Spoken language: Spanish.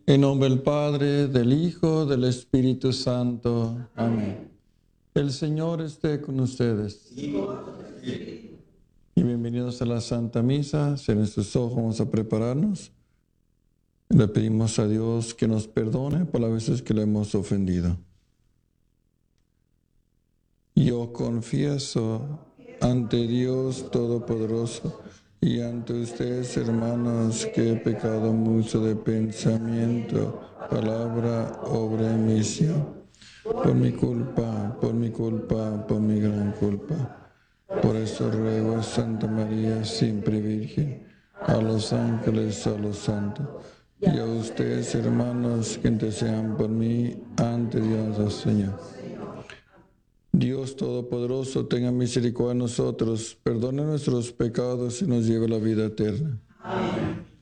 En nombre del Padre, del Hijo, del Espíritu Santo. Amén. El Señor esté con ustedes. Y bienvenidos a la Santa Misa. Cierren sus ojos, vamos a prepararnos. Le pedimos a Dios que nos perdone por las veces que le hemos ofendido. Yo confieso ante Dios Todopoderoso y ante ustedes, hermanos, que he pecado mucho de pensamiento, palabra, obra y omisión. Por mi culpa, por mi gran culpa. Por eso ruego a Santa María, siempre Virgen, a los ángeles, a los santos, y a ustedes, hermanos, que intercedan por mí ante Dios el Señor. Dios Todopoderoso, tenga misericordia de nosotros, perdone nuestros pecados y nos lleve a la vida eterna. Amén.